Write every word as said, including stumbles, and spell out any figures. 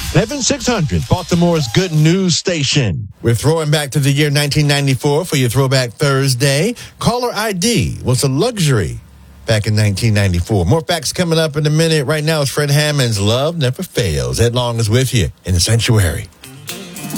seven six hundred, Baltimore's good news station. We're throwing back to the year nineteen ninety-four for your Throwback Thursday. Caller I D was a luxury back in nineteen ninety-four. More facts coming up in a minute. Right now, it's Fred Hammond's Love Never Fails. Ed Long is with you in the Sanctuary.